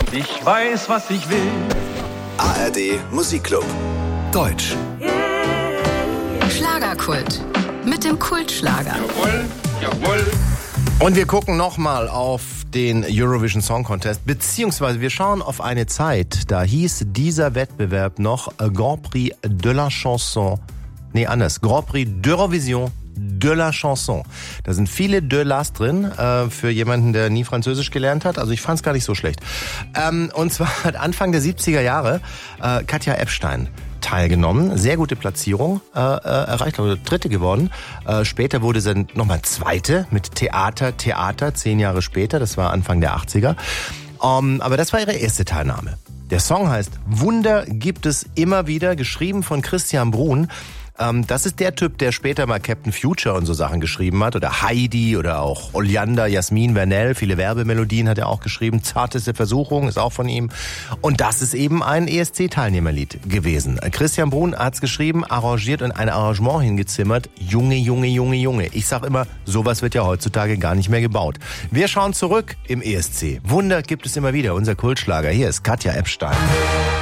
Ich weiß, was ich will. ARD Musikclub. Deutsch. Schlagerkult. Mit dem Kultschlager. Jawohl, jawohl. Und wir gucken nochmal auf den Eurovision Song Contest, beziehungsweise wir schauen auf eine Zeit, da hieß dieser Wettbewerb noch Grand Prix de la Chanson. Nee, anders. Grand Prix d'Eurovision de la Chanson. Da sind viele de las drin, für jemanden, der nie Französisch gelernt hat. Also ich fand's gar nicht so schlecht. Und zwar hat Anfang der 70er Jahre Katja Epstein teilgenommen. Sehr gute Platzierung erreicht, also dritte geworden. Später wurde sie nochmal zweite mit Theater, 10 Jahre später. Das war Anfang der 80er. Aber das war ihre erste Teilnahme. Der Song heißt Wunder gibt es immer wieder, geschrieben von Christian Bruhn. Das ist der Typ, der später mal Captain Future und so Sachen geschrieben hat. Oder Heidi oder auch Oleander, Jasmin Vernel. Viele Werbemelodien hat er auch geschrieben. Zarteste Versuchung ist auch von ihm. Und das ist eben ein ESC-Teilnehmerlied gewesen. Christian Bruhn hat's geschrieben, arrangiert und ein Arrangement hingezimmert. Junge, Junge, Junge, Junge. Ich sag immer, sowas wird ja heutzutage gar nicht mehr gebaut. Wir schauen zurück im ESC. Wunder gibt es immer wieder. Unser Kultschlager. Hier ist Katja Epstein.